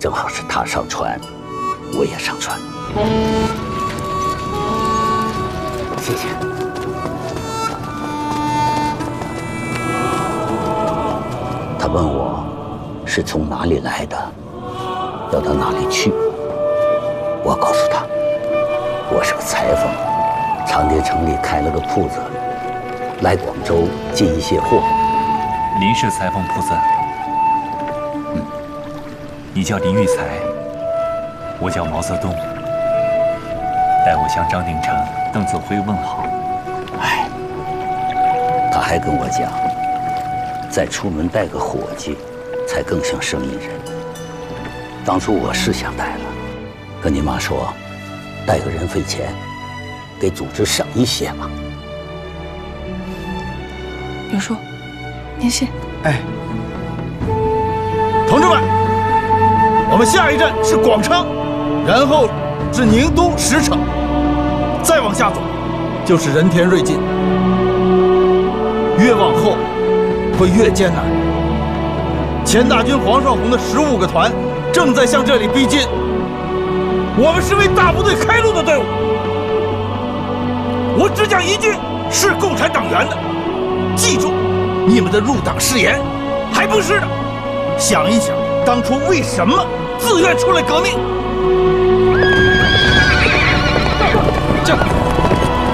正好是他上船，我也上船。谢谢。他问我是从哪里来的，要到哪里去。我告诉他，我是个裁缝，长蝶城里开了个铺子，来广州进一些货。 林氏裁缝铺子。你叫林育才，我叫毛泽东。代我向张定成、邓子恢问好。 哎，他还跟我讲，再出门带个伙计，才更像生意人。当初我是想带了，跟你妈说，带个人费钱，给组织省一些嘛。 刘叔，您先。 哎，同志们，我们下一站是广昌，然后是宁都石城，再往下走就是人田瑞进。越往后会越艰难。前大军黄绍竑的15个团正在向这里逼近，我们是为大部队开路的队伍。我只讲一句，是共产党员的，记住你们的入党誓言，还不是的。想一想当初为什么自愿出来革命。